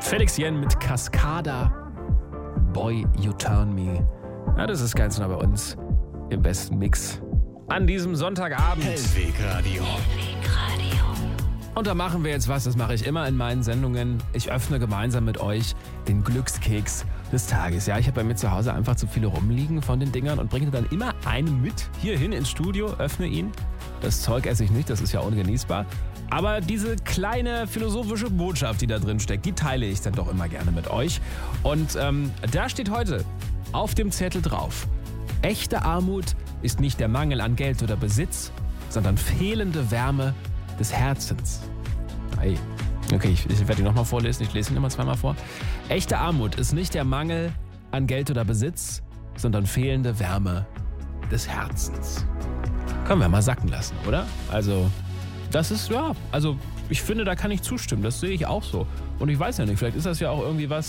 Felix Jen mit Cascada. Boy, You Turn Me. Ja, das ist ganz nah bei uns im besten Mix an diesem Sonntagabend. Hellwegradio. Und da machen wir jetzt was, das mache ich immer in meinen Sendungen. Ich öffne gemeinsam mit euch den Glückskeks des Tages. Ja, ich habe bei mir zu Hause einfach zu viele rumliegen von den Dingern und bringe dann immer einen mit hierhin ins Studio, öffne ihn. Das Zeug esse ich nicht, das ist ja ungenießbar. Aber diese kleine philosophische Botschaft, die da drin steckt, die teile ich dann doch immer gerne mit euch. Und da steht heute auf dem Zettel drauf: Echte Armut ist nicht der Mangel an Geld oder Besitz, sondern fehlende Wärme des Herzens. Hey. Okay, ich werde ihn nochmal vorlesen, ich lese ihn immer zweimal vor. Echte Armut ist nicht der Mangel an Geld oder Besitz, sondern fehlende Wärme des Herzens. Können wir mal sacken lassen, oder? Also, das ist, ja, also ich finde, da kann ich zustimmen, das sehe ich auch so. Und ich weiß ja nicht, vielleicht ist das ja auch irgendwie was,